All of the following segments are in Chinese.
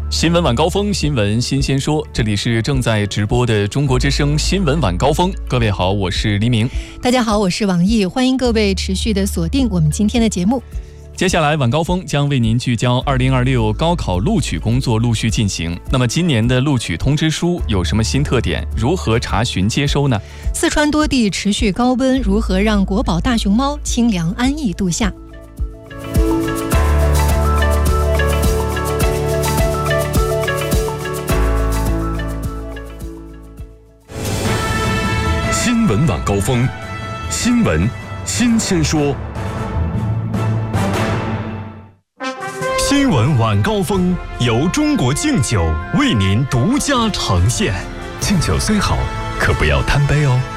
新闻晚高峰，新闻新鲜说，这里是正在直播的中国之声新闻晚高峰。各位好，我是黎明。 大家好，我是王毅，欢迎各位持续的锁定我们今天的节目。 接下来晚高峰将为您聚焦2026高考录取工作陆续进行。那么今年的录取通知书有什么新特点？如何查询接收呢？ 四川多地持续高温，如何让国宝大熊猫清凉安逸度夏？ 新闻晚高峰，新闻新鲜说。新闻晚高峰由中国敬酒为您独家呈现。敬酒虽好，可不要贪杯哦。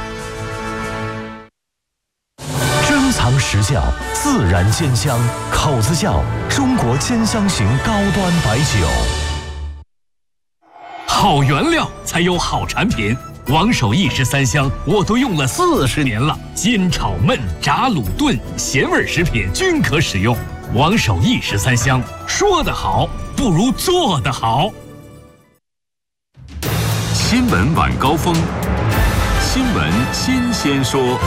珍藏实窖，自然鲜香，口子窖中国兼香型高端白酒。 好原料才有好产品。王守义13香我都用了40年了，煎炒焖炸卤炖咸味食品均可使用。王守义13香，说得好不如做得好。 新闻晚高峰，新闻新鲜说。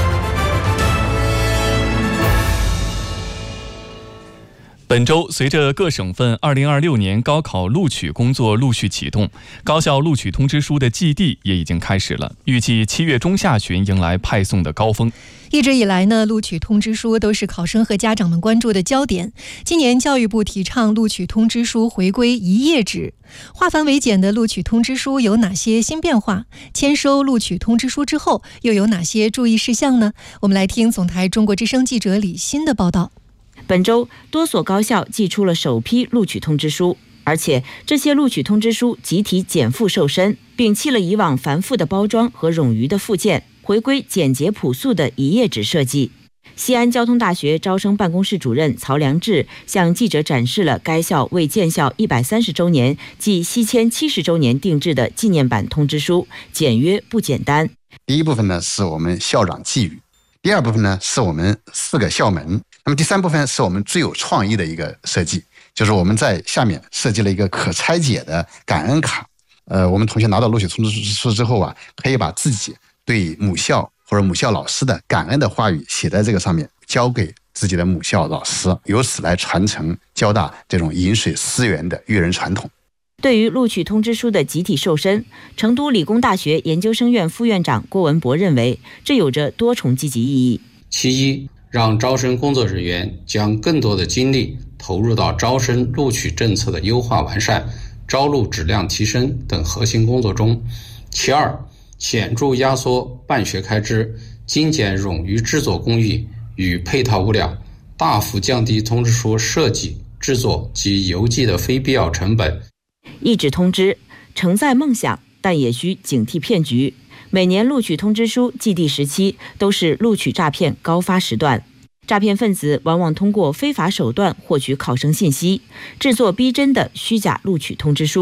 本周，随着各省份2026年高考录取工作陆续启动，高校录取通知书的寄递也已经开始了，预计7月中下旬迎来派送的高峰。 一直以来呢，录取通知书都是考生和家长们关注的焦点。今年教育部提倡录取通知书回归一页纸，化繁为简的录取通知书有哪些新变化？签收录取通知书之后又有哪些注意事项呢？我们来听总台中国之声记者李欣的报道。 本周，多所高校寄出了首批录取通知书，而且这些录取通知书集体减负瘦身，摒弃了以往繁复的包装和冗余的附件，回归简洁朴素的一页纸设计。西安交通大学招生办公室主任曹良志向记者展示了该校为建校130周年暨西迁70周年定制的纪念版通知书，简约不简单。 第一部分呢是我们校长寄语，第二部分呢是我们4个校门，那么第三部分是我们最有创意的一个设计，就是我们在下面设计了一个可拆解的感恩卡。我们同学拿到录取通知书之后啊，可以把自己对母校或者母校老师的感恩的话语写在这个上面，交给自己的母校老师，由此来传承交大这种饮水思源的育人传统。 对于录取通知书的集体瘦身，成都理工大学研究生院副院长郭文博认为，这有着多重积极意义。 其一，让招生工作人员将更多的精力投入到招生录取政策的优化完善、招录质量提升等核心工作中。其二，显著压缩办学开支，精简冗余制作工艺与配套物料，大幅降低通知书设计、制作及邮寄的非必要成本。 一纸通知承载梦想，但也需警惕骗局。每年录取通知书寄递时期都是录取诈骗高发时段，诈骗分子往往通过非法手段获取考生信息，制作逼真的虚假录取通知书。